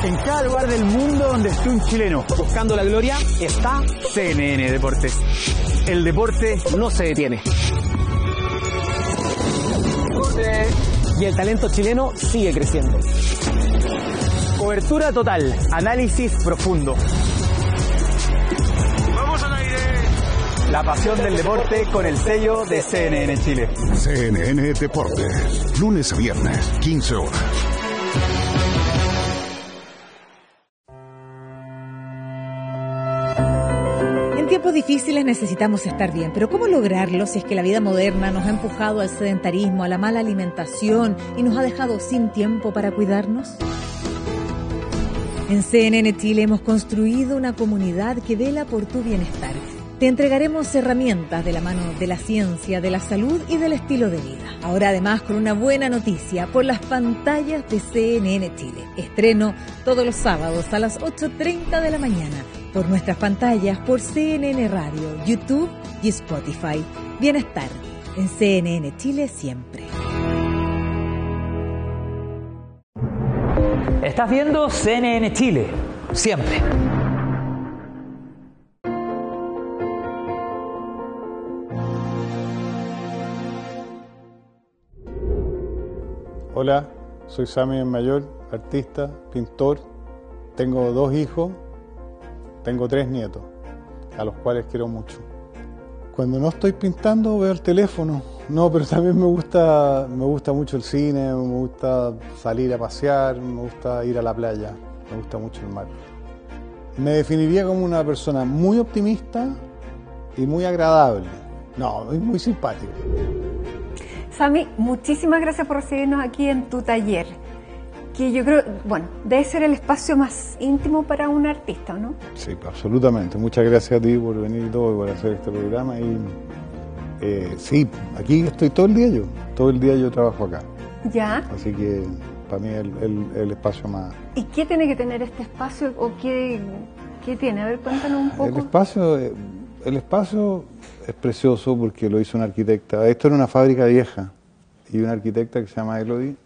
En cada lugar del mundo donde esté un chileno buscando la gloria, está CNN Deportes. El deporte no se detiene. Y el talento chileno sigue creciendo. Cobertura total, análisis profundo. ¡Vamos al aire! La pasión del deporte con el sello de CNN Chile. CNN Deportes, lunes a viernes, 15 horas. En tiempos difíciles necesitamos estar bien, pero ¿cómo lograrlo si es que la vida moderna nos ha empujado al sedentarismo, a la mala alimentación y nos ha dejado sin tiempo para cuidarnos? En CNN Chile hemos construido una comunidad que vela por tu bienestar. Te entregaremos herramientas de la mano de la ciencia, de la salud y del estilo de vida. Ahora además con una buena noticia por las pantallas de CNN Chile. Estreno todos los sábados a las 8:30 de la mañana por nuestras pantallas, por CNN Radio, YouTube y Spotify. Bienestar en CNN Chile siempre. Estás viendo CNN Chile, siempre. Hola, soy Sammy Mayor, artista, pintor. Tengo 2 hijos, tengo 3 nietos, a los cuales quiero mucho. Cuando no estoy pintando veo el teléfono. No, pero también me gusta mucho el cine, me gusta salir a pasear, me gusta ir a la playa, me gusta mucho el mar. Me definiría como una persona muy optimista y muy agradable. No, muy simpático. Sammy, muchísimas gracias por recibirnos aquí en tu taller, que yo creo, bueno, debe ser el espacio más íntimo para un artista, ¿no? Sí, absolutamente. Muchas gracias a ti por venir y todo y por hacer este programa. Y sí, aquí estoy todo el día yo trabajo acá. Ya. Así que para mí es el espacio más... ¿Y qué tiene que tener este espacio o qué tiene? A ver, cuéntanos un poco. El espacio es precioso porque lo hizo una arquitecta. Esto era una fábrica vieja y una arquitecta que se llama Elodie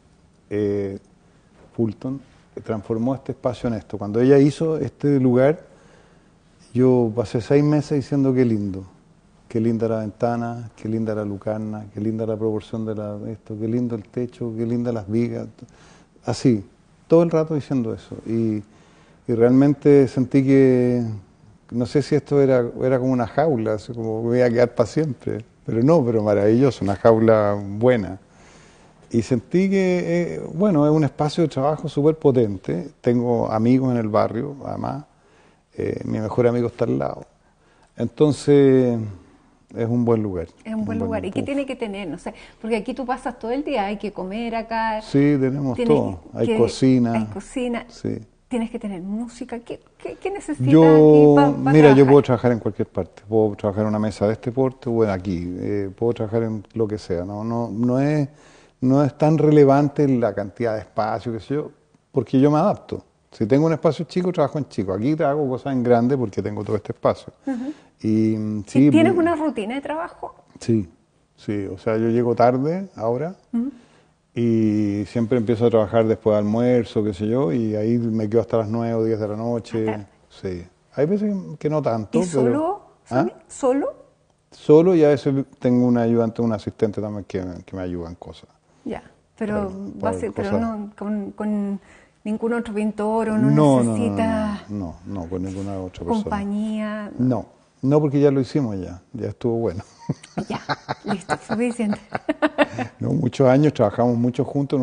Fulton transformó este espacio en esto. Cuando ella hizo este lugar, yo pasé 6 meses diciendo qué linda la ventana, qué linda la lucarna, qué linda la proporción de esto, qué lindo el techo, qué lindas las vigas, así, todo el rato diciendo eso. Y realmente sentí que, no sé si esto era como una jaula, así como me iba a quedar para siempre, pero maravilloso, una jaula buena. Y sentí que, bueno, es un espacio de trabajo súper potente. Tengo amigos en el barrio, además. Mi mejor amigo está al lado. Entonces, es un buen lugar. Es un buen lugar. ¿Y qué tiene que tener? No sé, porque aquí tú pasas todo el día, hay que comer acá. Sí, tenemos todo. Hay cocina. Hay cocina. Sí. Tienes que tener música. ¿Qué necesitas yo, aquí para mira, trabajar? yo puedo trabajar en cualquier parte. Puedo trabajar en una mesa de este porte o aquí. Puedo trabajar en lo que sea. No es tan relevante la cantidad de espacio, qué sé yo, porque yo me adapto. Si tengo un espacio chico, trabajo en chico. Aquí hago cosas en grande porque tengo todo este espacio. Uh-huh. Y sí, ¿tienes una rutina de trabajo? Sí. O sea, yo llego tarde ahora y siempre empiezo a trabajar después de almuerzo, qué sé yo, y ahí me quedo hasta las 9 o 10 de la noche. Sí. Hay veces que no tanto. ¿Y solo? ¿Ah? ¿Solo? Solo, y a veces tengo un ayudante, un asistente también que me ayuda en cosas. Ya, pero no con ningún otro pintor o no necesita no, con ninguna otra persona. Compañía. No, porque ya lo hicimos ya estuvo bueno. Ya, listo, suficiente. No, muchos años, trabajamos mucho juntos.